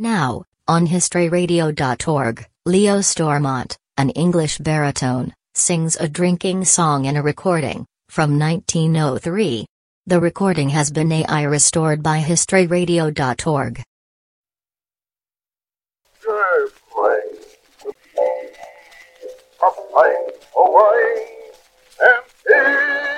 Now, on historyradio.org, Leo Stormont, an English baritone, sings a drinking song in a recording, from 1903. The recording has been AI restored by historyradio.org. Up, away, and